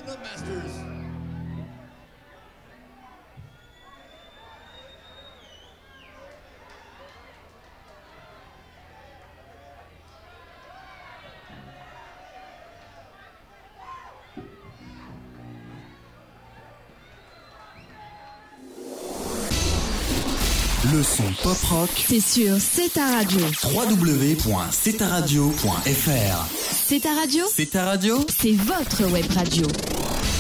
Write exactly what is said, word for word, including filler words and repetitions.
Le son pop rock, c'est sur C'est ta radio. w w w point c'est ta radio point f r. C'est ta radio. C'est ta radio. C'est votre web radio.